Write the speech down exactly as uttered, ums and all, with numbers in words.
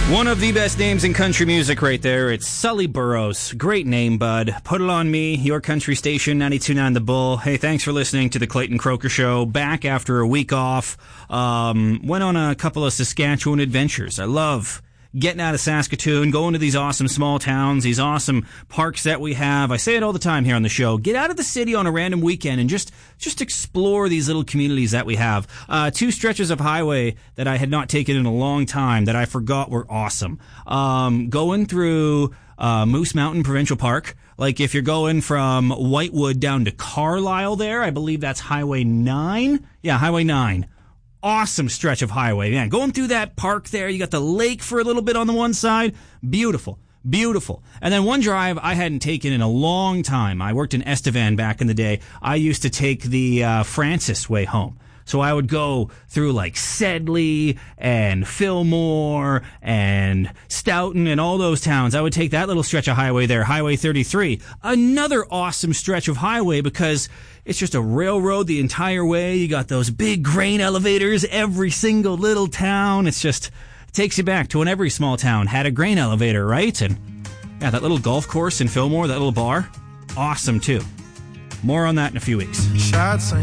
One of the best names in country music right there. It's Sully Burrows. Great name, bud. Put it on me, your country station, ninety-two point nine The Bull. Hey, thanks for listening to the Clayton Croker Show. Back after a week off. Um, went on a couple of Saskatchewan adventures. I love getting out of Saskatoon, going to these awesome small towns, these awesome parks that we have. I say it all the time here on the show. Get out of the city on a random weekend and just just explore these little communities that we have. Uh, two stretches of highway that I had not taken in a long time that I forgot were awesome. Um, going through uh, Moose Mountain Provincial Park. Like if you're going from Whitewood down to Carlisle there, I believe that's Highway nine. Yeah, Highway nine. Awesome stretch of highway, man. Going through that park there, you got the lake for a little bit on the one side. Beautiful, beautiful. And then one drive I hadn't taken in a long time. I worked in Estevan back in the day. I used to take the uh, Francis way home. So I would go through like Sedley and Fillmore and Stoughton and all those towns. I would take that little stretch of highway there, Highway thirty-three. Another awesome stretch of highway because it's just a railroad the entire way. You got those big grain elevators, every single little town. It's just, it takes you back to when every small town had a grain elevator, right? And yeah, that little golf course in Fillmore, that little bar, awesome too. More on that in a few weeks. Shots